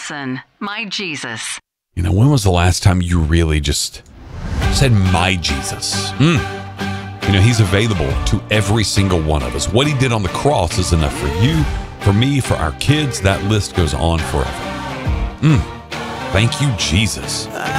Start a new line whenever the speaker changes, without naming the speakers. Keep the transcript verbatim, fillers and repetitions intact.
Listen, my Jesus.
You know, when was the last time you really just said, my Jesus? Mm. You know, he's available to every single one of us. What he did on the cross is enough for you, for me, for our kids. That list goes on forever. Mm. Thank you, Jesus.